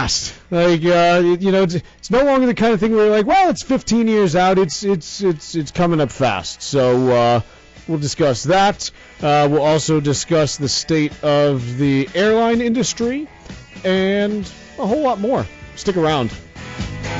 fast. Like, it's no longer the kind of thing where you're like, well, it's 15 years out. It's coming up fast. So we'll discuss that. We'll also discuss the state of the airline industry and a whole lot more. Stick around.